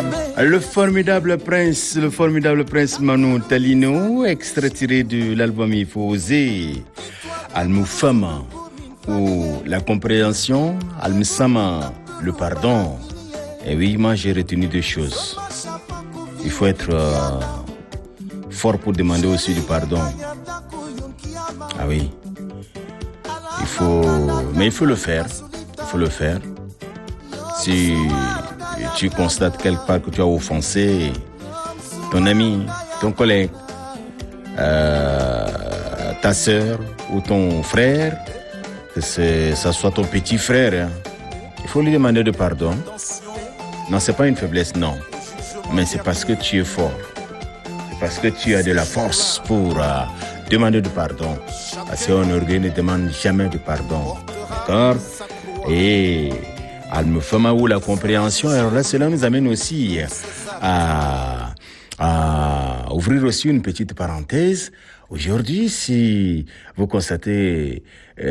Le formidable prince Manu Talino, extrait tiré de l'album Il faut oser, Al-Moufama, ou la compréhension, Al-Msama, le pardon. Et oui, moi j'ai retenu deux choses. Il faut être fort pour demander aussi du pardon. Ah oui. Mais il faut le faire. Il faut le faire. Si tu constates quelque part que tu as offensé ton ami, ton collègue, ta sœur ou ton frère, que ça soit ton petit frère, il faut lui demander de pardon. Non, c'est pas une faiblesse, non. Mais c'est parce que tu es fort. C'est parce que tu as de la force pour demander de pardon. Parce qu'un orgueil ne demande jamais de pardon. D'accord? Et Al-Mufama ou la compréhension, alors là, cela nous amène aussi à ouvrir aussi une petite parenthèse. Aujourd'hui, si vous constatez,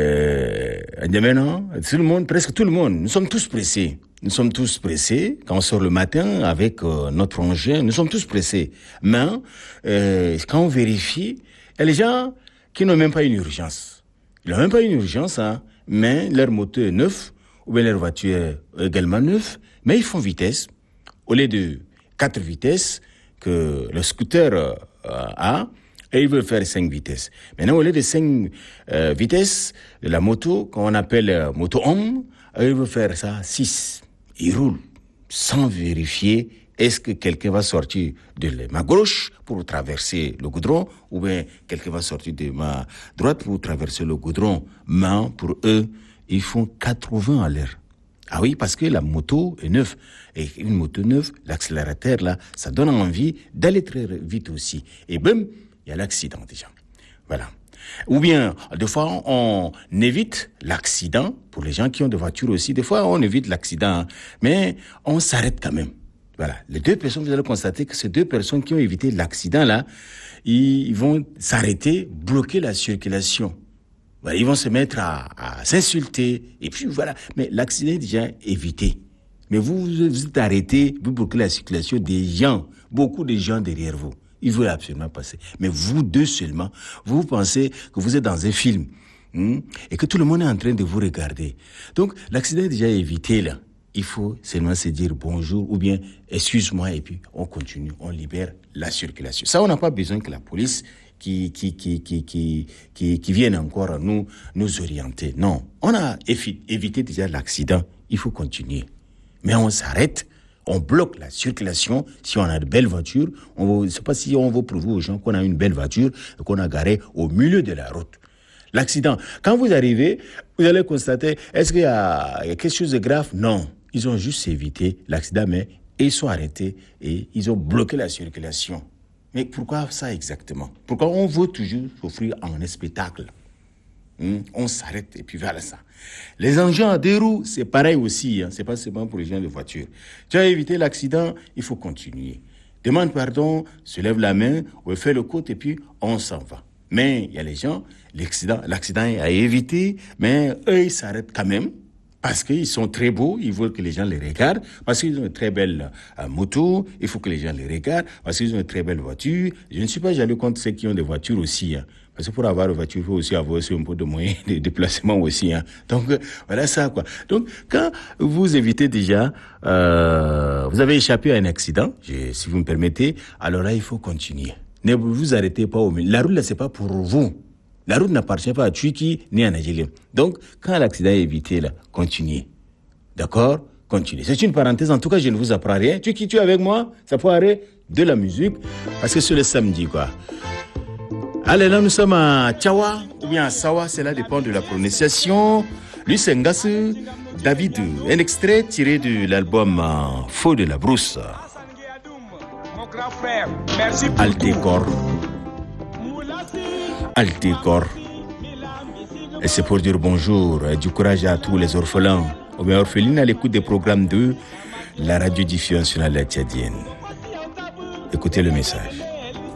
maintenant, presque tout le monde, nous sommes tous pressés. Nous sommes tous pressés. Quand on sort le matin avec notre engin, nous sommes tous pressés. Mais quand on vérifie, il y a les gens qui n'ont même pas une urgence. Ils n'ont même pas une urgence, mais leur moteur est neuf, ou bien leur voiture est également neuve, mais ils font vitesse. Au lieu de 4 vitesses que le scooter a, et ils veulent faire 5 vitesses. Maintenant, au lieu de 5 vitesses de la moto, qu'on appelle moto-homme, ils veulent faire ça 6. Ils roulent sans vérifier est-ce que quelqu'un va sortir de ma gauche pour traverser le goudron ou bien quelqu'un va sortir de ma droite pour traverser le goudron. Mais pour eux, ils font 80 à l'heure. Ah oui, parce que la moto est neuve. Et une moto neuve, l'accélérateur là, ça donne envie d'aller très vite aussi. Et bam, il y a l'accident déjà. Voilà. Ou bien, des fois, on évite l'accident. Pour les gens qui ont des voitures aussi, des fois, on évite l'accident. Mais on s'arrête quand même. Voilà. Les deux personnes, vous allez constater que ces deux personnes qui ont évité l'accident-là, ils vont s'arrêter, bloquer la circulation. Voilà, ils vont se mettre à s'insulter. Et puis voilà. Mais l'accident est déjà évité. Mais vous êtes arrêté, vous bloquez la circulation des gens, beaucoup de gens derrière vous. Ils veulent absolument passer. Mais vous deux seulement, vous pensez que vous êtes dans un film et que tout le monde est en train de vous regarder. Donc, l'accident est déjà évité là. Il faut seulement se dire bonjour ou bien excuse-moi et puis on continue, on libère la circulation. Ça, on n'a pas besoin que la police qui vienne encore nous orienter. Non, on a évité déjà l'accident. Il faut continuer. Mais on s'arrête. On bloque la circulation. Si on a de belles voitures, je ne sais pas si on veut prouver aux gens qu'on a une belle voiture et qu'on a garé au milieu de la route. L'accident, quand vous arrivez, vous allez constater, est-ce qu'il y a quelque chose de grave? Non. Ils ont juste évité l'accident, mais ils sont arrêtés et ils ont bloqué la circulation. Mais pourquoi ça exactement? Pourquoi on veut toujours s'offrir un spectacle? On s'arrête et puis voilà ça. Les engins à 2 roues, c'est pareil aussi. C'est pas seulement pour les gens de voiture. Tu as évité l'accident, il faut continuer. Demande pardon, se lève la main, on fait le côte et puis on s'en va. Mais il y a les gens, l'accident est à éviter, mais eux, ils s'arrêtent quand même. Parce qu'ils sont très beaux, ils veulent que les gens les regardent. Parce qu'ils ont une très belle moto, il faut que les gens les regardent. Parce qu'ils ont une très belle voiture. Je ne suis pas jaloux contre ceux qui ont des voitures aussi. Parce que pour avoir une voiture, il faut aussi avoir un peu de moyens de déplacement aussi. Donc, voilà ça, quoi. Donc, quand vous évitez déjà, vous avez échappé à un accident, si vous me permettez, alors là, il faut continuer. Ne vous arrêtez pas au milieu. La route, là, c'est pas pour vous. La route n'appartient pas à Tuiki ni à Nigeria. Donc, quand l'accident est évité, là, continuez. D'accord? Continuez. C'est une parenthèse. En tout cas, je ne vous apprends rien. Tuiki, tu es avec moi? Ça peut arrêter de la musique. Parce que c'est le samedi, quoi. Allez, là, nous sommes à Tchawa, ou bien à Sawa, cela dépend de la prononciation. Lui, c'est Ngasse David, un extrait tiré de l'album Faux de la Brousse. Altécor. Et c'est pour dire bonjour et du courage à tous les orphelins, ou bien orphelines à l'écoute des programmes de la radiodiffusion nationale tchadienne. Écoutez le message.